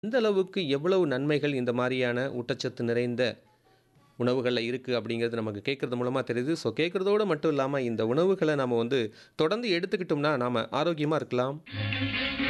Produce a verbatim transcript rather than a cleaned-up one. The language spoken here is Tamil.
எந்த அளவுக்கு எவ்வளவு நன்மைகள் இந்த மாரியான ஊட்டச்சத்து நிறைந்த உணவுகள்ல இருக்கு அப்படிங்கிறது நமக்கு கேட்கறது மூலமா தெரியுது. ஸோ கேட்கறதோட மட்டும் இல்லாம இந்த உணவுகள நாம வந்து தொடர்ந்து எடுத்துக்கிட்டோம்னா, நாம ஆரோக்கியமா இருக்கலாம்.